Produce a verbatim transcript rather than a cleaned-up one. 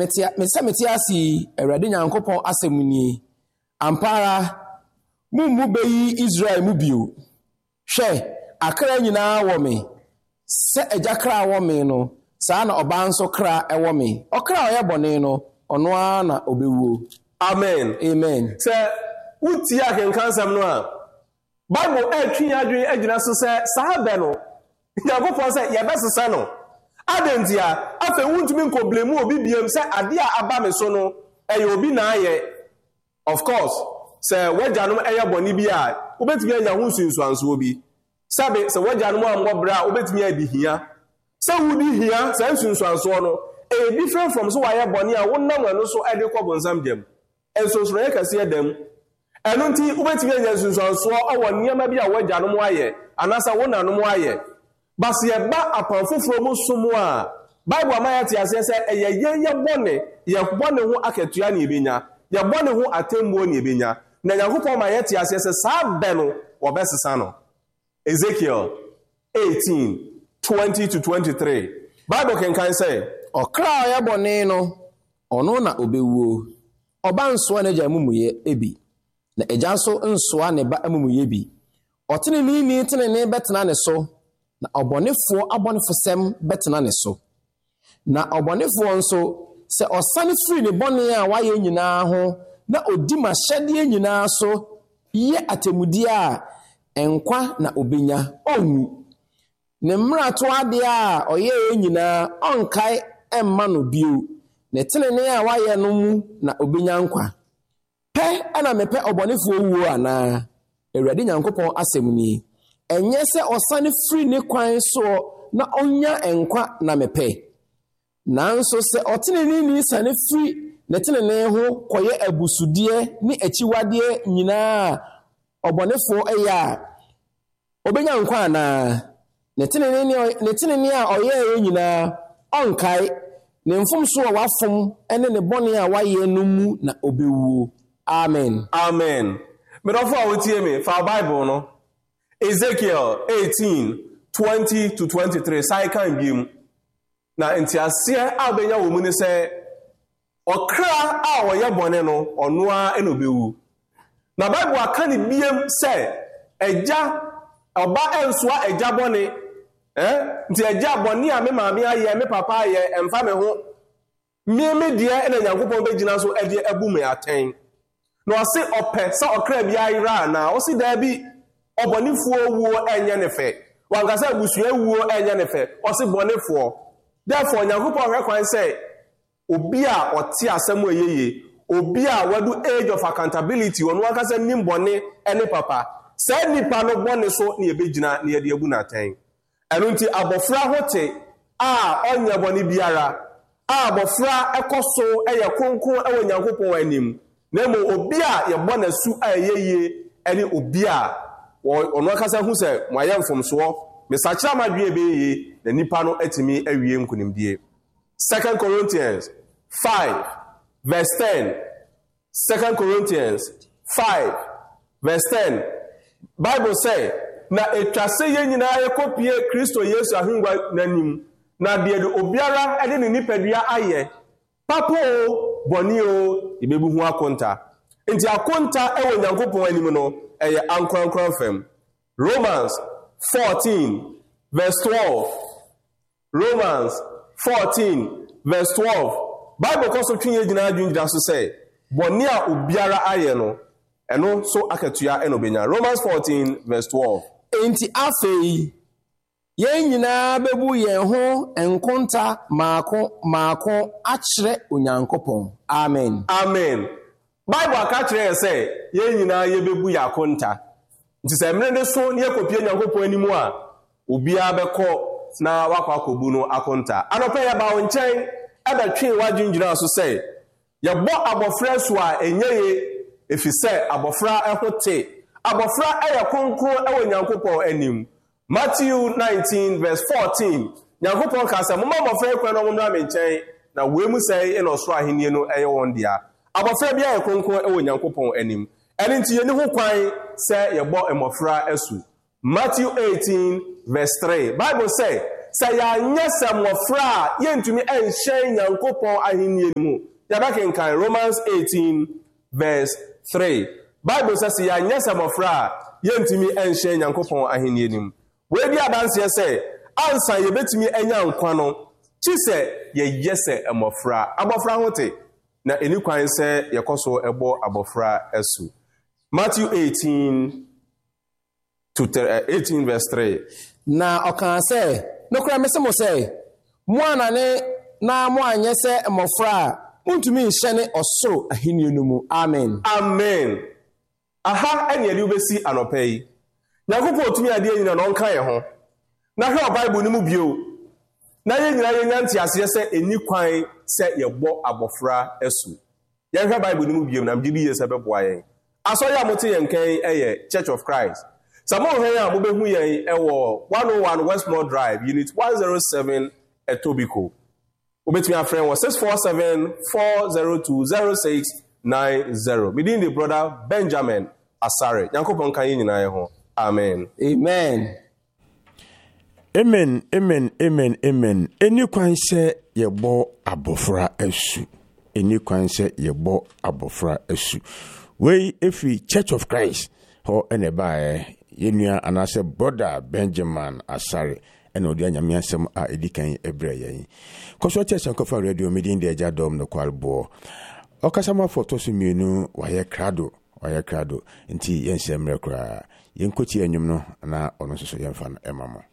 metia mesa metia si Awurade Nyankopɔn asɛmuni ampara mummu beyi Israel mu bio hwɛ akra nyinaa wɔ me sɛ agya kra wɔ me no saa na ɔba nso kra ɛwɔ me ɔkra ɔyɛ bɔne no ɔno ara na obɛwuo. Amen. Amen. Sɛ wotie akenkansɛm no a Bible ɛtwe adwene agyina so sɛ saa bɛ no Nyankopɔn sɛ yɛbɛsesa no adentia afɛ wuntumi nkoblemu obi biem sɛ ade a aba me so no ɛyɛ obi na ayɛ. Of course sɛ wagyanom ɛyɛ bɔne bi a wobɛtumi anya ho nsunsuansoɔ bi sɛbe sɛ wagyanom ammɔ brɛ a wobɛtumi adi hia sɛ wodi hia sɛ nsunsuansoɔ no ɛyɛ different from so wayɛ bɔne a wonam ɛno so ɛde kɔ bonsam gyam ɛnsonsorɔyɛ kɛseɛ dam ɛno nti wobɛtumi anya nsunsuansoɔ ɛwɔ nneɛma bi a wagyanom ayɛ anaasɛ wonanom ayɛ basi yɛba apan foforɔ mu som a Bible ama yɛte aseɛ sɛ ɛyɛ yɛn yɛ bɔne yɛ bɔne ho akatua ne ebenya yɛ bɔne ho atemmuo ne ebenya na Nyankopɔn ma yɛte aseɛ sɛ saa bɛ no wɔbɛsesa no. Ezekiel eighteen twenty to twenty-three Bible kenkan sɛ ɔkra ɔyɛ bɔne no ɔno na obɛwuo ɔba nsoa n'agya amumuyɛ ebi na agya nso nsoa ne ba amumuyɛ bi ɔtenenee tenenee bɛtena ne so na ɔbɔnefoɔ abɔnefosɛm bɛtena ne so na ɔbɔnefoɔ nso sɛ ɔsane firi ne bɔne a wayɛ nyinaa ho na odi mahyɛdeɛ nyinaa so yɛ atemmudeɛ a ɛnkwa na obenya ɔnwu ne mmarato adeɛ a ɔyɛ nyinaa ɔnkae ɛmma no bio ne tenenee a wayɛ no mu na obenya nkwa pɛ ɛna mepɛ ɔbɔnefoɔ wuo anaa Awurade Nyankopɔn asɛm nie ɛnyɛ sɛ ɔsane firi ne kwan so na ɔnya nkwa na mepɛ nanso sɛ ɔtenenee ni sane firi ne tenenee ho kɔyɛ abusudeɛ ne akyiwadeɛ nyinaa ɔbɔnefoɔ ɛyɛ a obenya nkwa anaa ne tenenee ne tenenee a ɔyɛ nyinaa ɔnkae ne mfomso a wafom ɛne ne bɔne a wayɛ no mu na obɛwuo. Amen. Amen. Medɔfo a wotie me fa Bible no Ezekiel eighteen twenty to twenty-three sai kan biem na ntiaseɛ a obenya wɔ mu ne sɛ ɔkra a wɔyɛ bɔne no ɔno a ɛna obɛwu na Bible aka ne biem sɛ agya ɔba ɛnsoa agya bɔne eh nti agya bɔne a me maame ayɛ me papa ayɛ ɛmfa me ho me me deɛ ɛna Nyankopɔn bɛgyina so ɛde abu me atɛn na ɔse ɔpɛ sɛ ɔkra bi ayera na ɔse daa bi ɔbɔnefoɔ wuo ɛnyɛ ne fɛ wankasa abusua wuo ɛnyɛ ne fɛ ɔse bɔnefoɔ therefore Nyankopɔn hwɛ kwan sɛ obi a ɔte asɛm a yeye obi a wadu age of accountability ɔno wankasa nim bɔne ɛne papa sɛ nipa no bɔne so ne yɛbɛgyina ne yɛde abu n'atɛn ɛno nti abɔfra ho te a ɔnyɛ bɔne biara a abɔfra ɛkɔ so ɛyɛ kronkron ɛwɔ Nyankopɔn anim na mo obi a yɛbɔ n'asu a ɛyeye ɛne obi a ɔno akasa hu sɛ mo ayɛ mfomsoɔ mesakyera madwe ebeye na nipa no atimi awie nkonimdie. Second Corinthians five verse ten Second Corinthians five verse ten Bible say na etwa sɛ yɛn nyinaa yɛkɔpie Kristo Yesu ahengua n'anim na deɛ de obiara ɛde ne nipadua ayɛ papo bɔne o ibebu ho akonta nti akonta ɛwɔ Nyankopɔn anim no ɛyɛ ankorankora fam. Romans fourteen verse twelve Romans fourteen verse twelve Bible kɔ so twe yɛ gyina adwingyina so sɛ bɔne a obiara ayɛ no ɛno so akatua ɛno benya. Romans fourteen verse twelve enti afei yɛn nyinaa bɛbu yɛn ho nkonta maako maako akyerɛ Onyankopɔn. Amen. Amen. Bible aka kyerɛ sɛ yɛn nyinaa yɛbɛbu yɛ akonta nti sɛ mmerɛ ne so ne yɛkɔpie Nyankopɔn anim a obiara bɛkɔ na wakɔ akɔbu no akonta. Anɔpɛ yɛba wo nkyɛn ɛbɛtwe wadwingyina so sɛ yɛbɔ abɔfra so a ɛnyɛ ye ɛfiri sɛ abɔfra ɛho te abɔfra ɛyɛ kronkron ɛwɔ Nyankopɔn anim. Matthew nineteen verse fourteen Nyankopɔn ka sɛ momma abɔfra kwan no mmra me nkyɛn na wei mu sɛ ɛna ɔsoro ahenni no ɛyɛ wɔn dea. Abɔfra bi ayɛ kronkron ɛwɔ Nyankopɔn anim ɛne nti yɛni ho kwan sɛ yɛbɔ mmɔfra asu. Matthew eighteen verse three Bible say sɛ yɛanyɛ sɛ mmɔfra a yɛntumi ɛnhyɛn Nyankopɔn ahenni mu. Yɛbɛkenkan Romans eighteen verse three. Bible says yɛanyɛ sɛ mmɔfra a yɛntumi ɛnhyɛn Nyankopɔn ahenni mu. Wei di adanseɛ sɛ ansa yɛbɛtumi anya nkwa no, kyi sɛ yɛyɛ sɛ mmɔfra. Abɔfra ho te na ɛni kwan sɛ yɛkɔ so ɛbɔ abɔfra asu. Matthew eighteen to eighteen verse three. Na ɔka sɛ nokora mese mo sɛ mo anane na mo anyɛ sɛ mmɔfra a montumi nhyɛne ɔsoro ahenni no mu. Amen. Amen. Aha ɛne yɛde wobɛsi anɔpa yi. Nyankopɔn otumi adeɛ nyina na ɔnka yɛ ho. Na hwɛ Bible no mu bio. Na yɛn nyina yɛnya nteaseɛ sɛ ɛni kwan sɛ yɛbɔ abɔfra asu. Yɛhwɛ Bible no mu bio na mgye bi yɛ sɛ bɛboa yɛn. Asɔre a mote yɛn kan ɛyɛ Church of Christ. Some of you are moving here one oh one Westmore Drive, Unit one oh seven at Etobicoke. Ubet me a friend was six four seven, four oh two, oh six nine oh. Within the brother Benjamin Asare. Yankopon kan yin na ho. Amen. Amen. Amen. Amen. Amen. Amen. Eni kwan se yebo abofra asu. Eni kwan se yebo abofra asu. We efi Church of Christ ho ene bae yenua anase brother Benjamin Asare eno dia nyame asem a edikan ebre yen koso che sankofa radio media de agya dom no kwalbo okasama foto so mienu waye krado waye krado nti yense mrekra yenkochi anyum no na ono so so yemfa no emamo